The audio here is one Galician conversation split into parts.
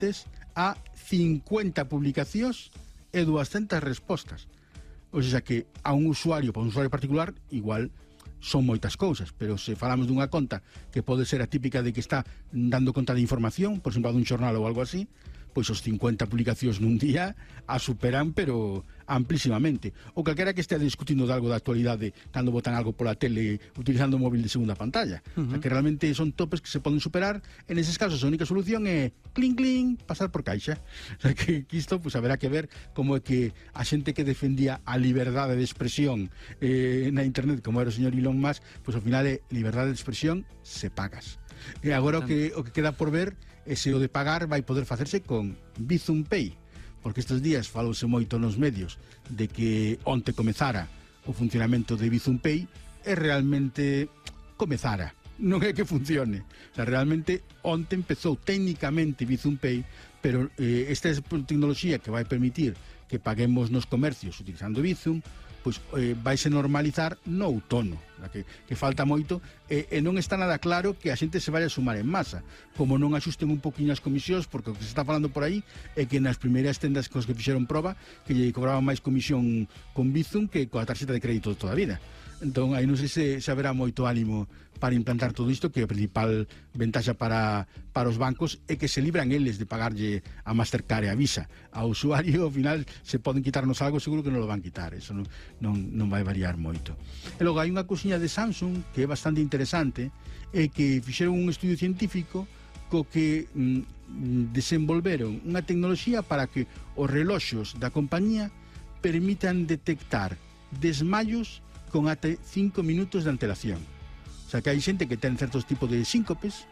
tes a 50 publicacións e 200 respostas. O sea que a un usuario, para un usuario particular, igual son moitas cousas, pero se falamos dunha conta que pode ser a típica de que está dando conta de información, por exemplo, dun xornal ou algo así, pois os 50 publicacións nun día a superan, pero amplísimamente. Ou calquera que estea discutindo de algo da actualidade cando botan algo pola tele utilizando o móvil de segunda pantalla. O sea, que realmente son topes que se poden superar. En eses casos a única solución é clink, clink, pasar por caixa. O sea, que isto pues, haberá que ver como é que a xente que defendía a liberdade de expresión na internet, como era o señor Elon Musk, pues ao final é liberdade de expresión se pagas. E agora o que queda por ver é se o de pagar vai poder facerse con Bizum Pay, porque estes días falouse moito nos medios de que onte comezara o funcionamento de Bizum Pay e realmente comezara, non é que funcione. O sea, realmente onte empezou técnicamente Bizum Pay, pero esta é tecnoloxía que vai permitir que paguemos nos comercios utilizando Bizum, pois vaise normalizar no outono, que falta moito, e non está nada claro que a xente se vaya a sumar en masa, como non axusten un poquinho as comisións, porque o que se está falando por aí é que nas primeiras tendas cos que fixeron proba que lle cobraban máis comisión con Bizum que coa tarxeta de crédito toda a vida. Entón, aí non sei se haberá moito ánimo para implantar todo isto, que a principal ventaxa para os bancos é que se libran eles de pagarlle a Mastercard e a Visa. Ao usuario, ao final, se poden quitarnos algo, seguro que non lo van quitar. Eso non vai variar moito. E logo, hai unha cousiña de Samsung que é bastante interesante, é que fixeron un estudio científico co que desenvolveron unha tecnoloxía para que os reloxos da compañía permitan detectar desmayos con até 5 minutos de antelación. O sea, que hai xente que ten certos tipos de síncopes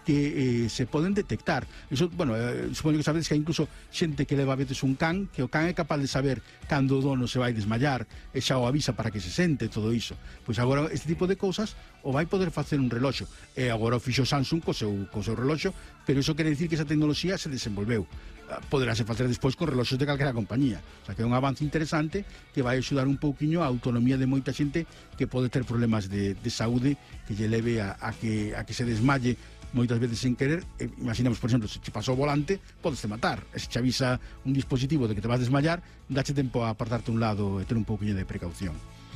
que se poden detectar. Iso, bueno, supoño que sabedes que hai incluso xente que leva a veces un can, que o can é capaz de saber cando o dono se vai desmayar e xa o avisa para que se sente todo iso. Pois agora este tipo de cousas o vai poder facer un reloxo. E agora o fixo Samsung co seu reloxo, pero iso quere dicir que esa tecnoloxía se desenvolveu. Poderase facer despois con reloxos de calquera compañía. O sea, que é un avance interesante que vai axudar un pouquiño a autonomía de moita xente que pode ter problemas de saúde que lle leve a que se desmaye moitas veces sin querer. Imaginemos, por exemplo, se te pasou o volante, podes te matar. E se te avisa un dispositivo de que te vas desmayar, dache tempo a apartarte un lado e ter un pouquiño de precaución.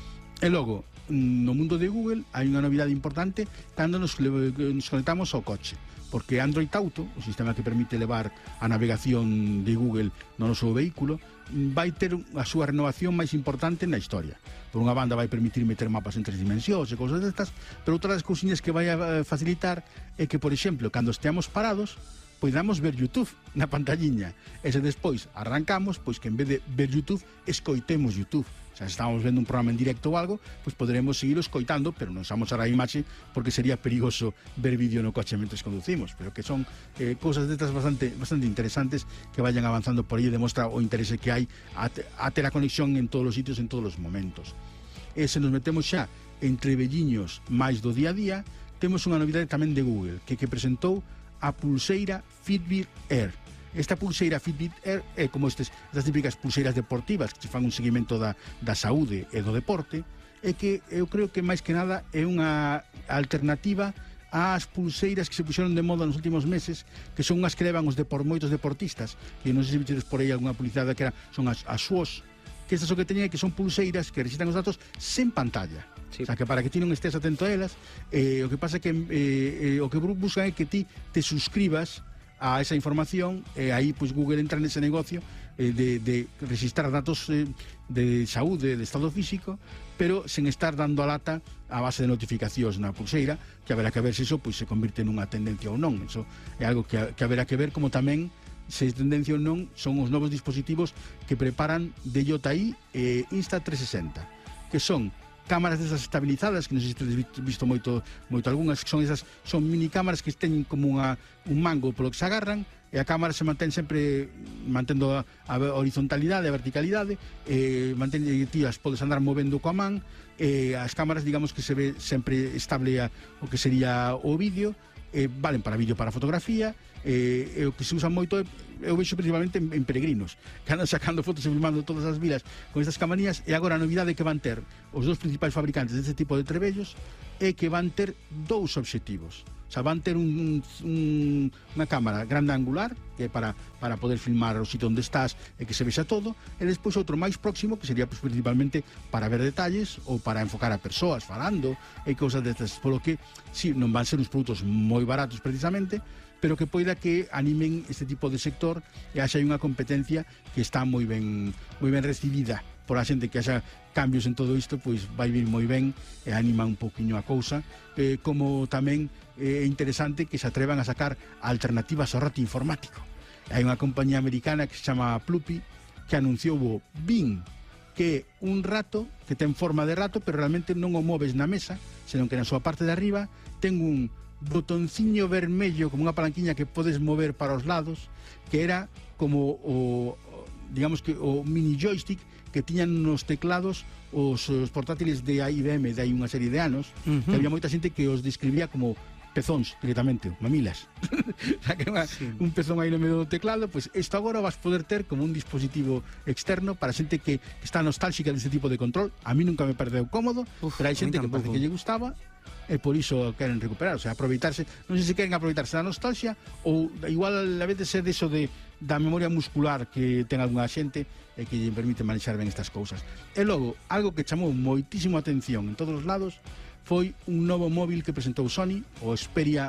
E logo, no mundo de Google hai unha novidade importante cando nos conectamos ao coche, porque Android Auto, o sistema que permite levar a navegación de Google no noso vehículo, vai ter a súa renovación máis importante na historia. Por unha banda vai permitir meter mapas en 3 dimensións e cousas destas, pero outra das cousiñas que vai a facilitar é que, por exemplo, cando esteamos parados, podamos ver YouTube na pantalliña. E se despois arrancamos, pois que en vez de ver YouTube, escoitemos YouTube. O sea, se estamos vendo un programa en directo ou algo, pois poderemos seguir escoitando, pero non xamos a imaxe porque sería perigoso ver vídeo no coche mentre conducimos. Pero que son cousas destas bastante interesantes que vayan avanzando por aí e demostra o interese que hai a ter a conexión en todos os sitios, en todos os momentos. E se nos metemos xa entre velliños máis do día a día, temos unha novidade tamén de Google, que presentou a pulseira Fitbit Air. Esta pulseira Fitbit Air é como estas típicas pulseiras deportivas que se fan un seguimento da saúde e do deporte, e que eu creo que máis que nada é unha alternativa ás pulseiras que se puxeron de moda nos últimos meses, que son unhas que levan moitos deportistas, que non sei se vistedes por aí alguna publicidade que son as SWOS, que estas o que teñen é que son pulseiras que rexistran os datos sen pantalla. Sí. O sea, que para que ti non estés atento a elas, o que pasa é que o que buscan é que ti te suscribas a esa información, e aí pois Google entra nese negocio de registrar datos de saúde, de estado físico, pero sen estar dando a lata a base de notificacións na pulseira, que haberá que ver se iso pois se convirte nunha tendencia ou non. Iso é algo que haberá que ver, como tamén se é tendencia ou non son os novos dispositivos que preparan DJI e Insta360, que son cámaras desas estabilizadas, que non sei se tedes visto moito algunhas, que son mini cámaras que teñen como un mango polo que se agarran, e a cámara se mantén sempre mantendo a horizontalidade, a verticalidade, ti as podes andar movendo coa man, as cámaras, digamos, que se ve sempre estable o que sería o vídeo, valen para vídeo, para fotografía, E o que se usa moito eu vexo principalmente en peregrinos que andan sacando fotos e filmando todas as vilas con estas camarías, e agora a novidade que van ter os dous principais fabricantes deste tipo de trebellos é que van ter dous obxectivos. O sea, van ter unha cámara grande angular que é para poder filmar o sitio onde estás e que se vexa todo, e despois outro máis próximo que sería principalmente para ver detalles ou para enfocar a persoas falando e cousas destas, polo que si, non van ser uns produtos moi baratos precisamente, pero que poida que animen este tipo de sector e haxa unha competencia que está moi ben recibida por a xente, que haxa cambios en todo isto, pois vai vir moi ben e anima un poquinho a cousa, como tamén é interesante que se atrevan a sacar alternativas ao rato informático. Hai unha compañía americana que se chama Pluppy que anunciou o Beam, que é un rato que ten forma de rato, pero realmente non o moves na mesa, senón que na súa parte de arriba ten un botonciño vermello como unha palanquiña que podes mover para os lados, que era como digamos que o mini joystick que tiñan nos teclados os portátiles de IBM de hai unha serie de anos, que había moita xente que os describía como pezóns directamente, mamilas. O sea, que un pezón aí no medio do teclado, pois isto agora vas poder ter como un dispositivo externo para xente que está nostálxica deste tipo de control. A mí nunca me pareceu cómodo, pero hai xente que parece que lle gustaba e por iso queren recuperar, o sea, aproveitarse, non sei se queren aproveitarse da nostalgia ou igual a veces ser deso da memoria muscular que ten algunha xente e que lle permite manexar ben estas cousas. E logo, algo que chamou moitísimo atención en todos os lados foi un novo móvil que presentou Sony, o Xperia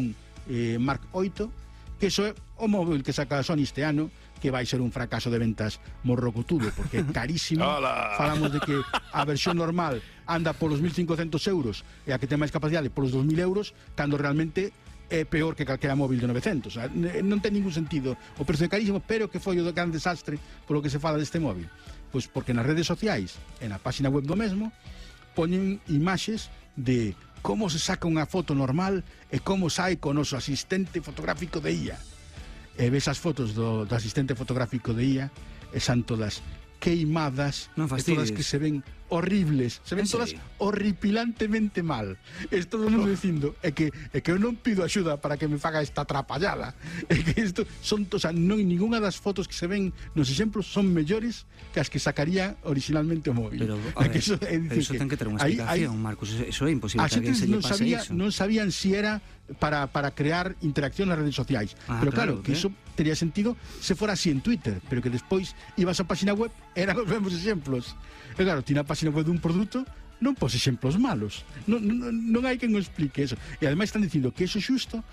1 Mark 8, que iso é o móvil que saca Sony este ano, que vai ser un fracaso de ventas morrocotudo, porque é carísimo. Falamos de que a versión normal anda polos 1.500 euros e a que ten máis capacidade polos 2.000 euros, cando realmente é peor que calquera móvil de 900. O sea, non ten ningún sentido. O prezo é carísimo, pero que foi o gran desastre polo que se fala deste móvil? Pois porque nas redes sociais e na página web do mesmo poñen imaxes de como se saca unha foto normal e como sai con o noso asistente fotográfico de IA. E ves as fotos do asistente fotográfico de IA e son todas queimadas, todas que se ven horribles, se ven todas horripilantemente mal. Todo o mundo dicindo é que eu non pido axuda para que me faga esta atrapallada. É que isto son, o sea, non ninguna das fotos que se ven nos exemplos son mellores que as que sacaría originalmente o móvil. Pero, a ver, eso ten que ter unha explicación, Marcos, eso é imposible que alguén se lle pase iso. Non sabían si era para crear interacción nas redes sociais. Pero claro, que iso tería sentido se fora así en Twitter, pero que despois ibas á página web, eran os mesmos exemplos. E claro, ti na página web dun produto non pos exemplos malos, non hai quen o explique eso. E ademais están dicindo que eso xusto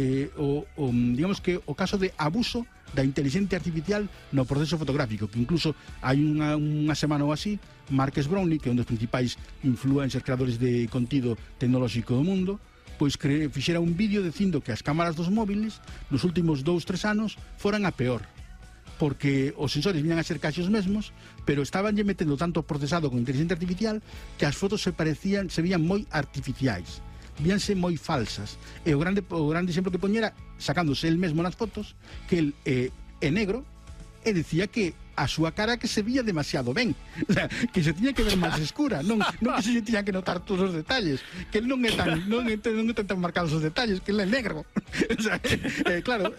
digamos que o caso de abuso da inteligencia artificial no proceso fotográfico, que incluso hai unha semana ou así, Marques Brownlee, que é un dos principais influencers creadores de contido tecnolóxico do mundo, pois fixera un vídeo dicindo que as cámaras dos móviles nos últimos 2-3 anos foran a peor, porque os sensores viñan a ser casi os mesmos, pero estaban lle metendo tanto procesado con inteligencia artificial que as fotos se vían moi artificiais, víanse moi falsas. E o grande exemplo que poñera, sacándose el mesmo nas fotos, que el é negro, e decía que a súa cara que se vía demasiado ben, o sea, que se tiña que ver máis escura, non que se tiña que notar todos os detalles, que non é tan marcados os detalles, que ele é negro. O sea, claro,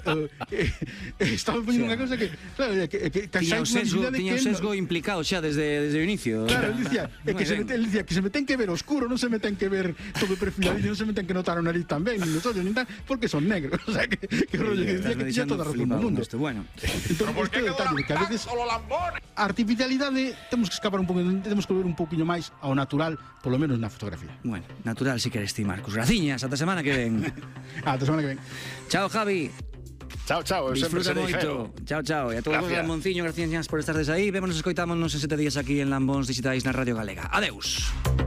estaba poniendo unha cosa que claro, que tiña o sesgo implicado xa desde o inicio. Claro, él dicía que se me ten que ver oscuro, non se me ten que ver todo perfiladillo, non se me ten que notar o nariz tan ben, nin os ollos, nin tal, porque son negros. O sea, que rollo que dicía que tiña toda a razón do mundo. Bueno, entón, este detalle que a veces a artificialidade temos que escapar un pouco, temos que ver un pouquiño máis ao natural, polo menos na fotografía. Bueno, natural si queres ti, Marcos. Graciñas, ata semana que ven. Ata semana que ven. Chao, Javi. Chao, eu sempre serei moito. Chao. E a todos os Lambonciño, gracias por estardes aí. Vémonos, escoitámonos en 7 días aquí en Lambóns Digitais na Radio Galega. Adeus.